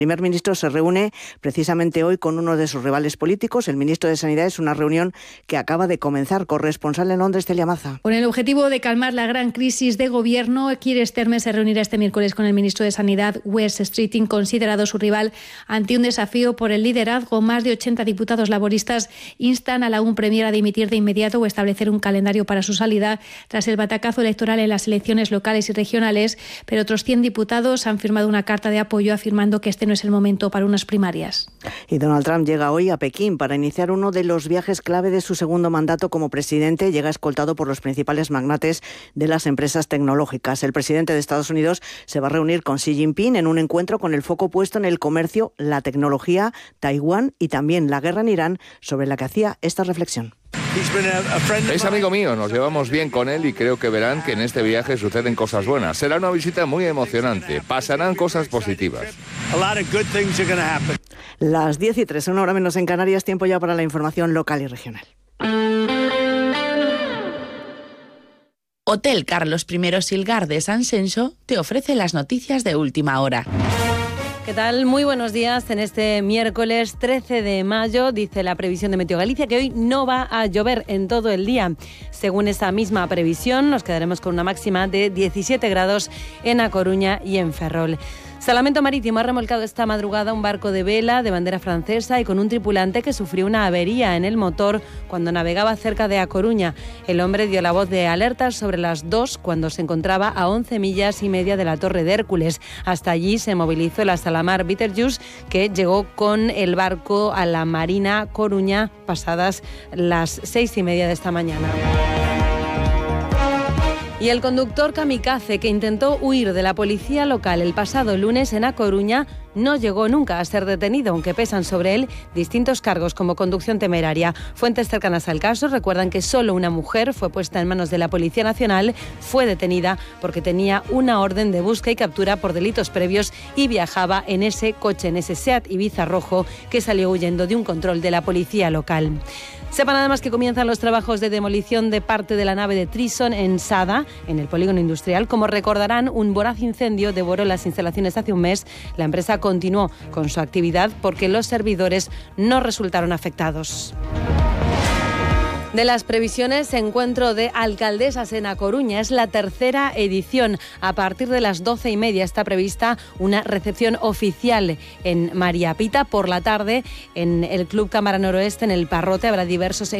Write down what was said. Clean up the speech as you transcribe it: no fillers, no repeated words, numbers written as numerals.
El primer ministro se reúne precisamente hoy con uno de sus rivales políticos, el ministro de Sanidad. Es una reunión que acaba de comenzar. Corresponsal en Londres, Celia Maza. Con el objetivo de calmar la gran crisis de gobierno, Keir Starmer se reunirá este miércoles con el ministro de Sanidad, Wes Streeting, considerado su rival, ante un desafío por el liderazgo. Más de 80 diputados laboristas instan a la Premier a dimitir de inmediato o establecer un calendario para su salida tras el batacazo electoral en las elecciones locales y regionales, pero otros 100 diputados han firmado una carta de apoyo afirmando que este no es el momento para unas primarias. Y Donald Trump llega hoy a Pekín para iniciar uno de los viajes clave de su segundo mandato como presidente. Llega escoltado por los principales magnates de las empresas tecnológicas. El presidente de Estados Unidos se va a reunir con Xi Jinping en un encuentro con el foco puesto en el comercio, la tecnología, Taiwán y también la guerra en Irán, sobre la que hacía esta reflexión. Es amigo mío, nos llevamos bien con él y creo que verán que en este viaje suceden cosas buenas. Será una visita muy emocionante, pasarán cosas positivas. Las 10:03, una hora menos en Canarias, tiempo ya para la información local y regional. Hotel Carlos I Silgar de San Xenxo te ofrece las noticias de última hora. ¿Qué tal? Muy buenos días. En este miércoles 13 de mayo dice la previsión de Meteo Galicia que hoy no va a llover en todo el día. Según esa misma previsión, nos quedaremos con una máxima de 17 grados en A Coruña y en Ferrol. Salvamento Marítimo ha remolcado esta madrugada un barco de vela de bandera francesa y con un tripulante que sufrió una avería en el motor cuando navegaba cerca de A Coruña. El hombre dio la voz de alerta sobre las 2 cuando se encontraba a 11 millas y media de la Torre de Hércules. Hasta allí se movilizó la Salamar Betelgeuse, que llegó con el barco a la Marina Coruña pasadas las 6:30 de esta mañana. Y el conductor kamikaze que intentó huir de la policía local el pasado lunes en A Coruña no llegó nunca a ser detenido, aunque pesan sobre él distintos cargos como conducción temeraria. Fuentes cercanas al caso recuerdan que solo una mujer fue puesta en manos de la Policía Nacional, fue detenida porque tenía una orden de búsqueda y captura por delitos previos y viajaba en ese coche, en ese Seat Ibiza rojo que salió huyendo de un control de la policía local. Sepan además que comienzan los trabajos de demolición de parte de la nave de Trison en Sada, en el polígono industrial. Como recordarán, un voraz incendio devoró las instalaciones hace un mes. La empresa continuó con su actividad porque los servidores no resultaron afectados. De las previsiones, encuentro de alcaldesas en A Coruña. Es la tercera edición. A partir de las 12:30 está prevista una recepción oficial en María Pita. Por la tarde, en el Club Cámara Noroeste, en el Parrote, habrá diversos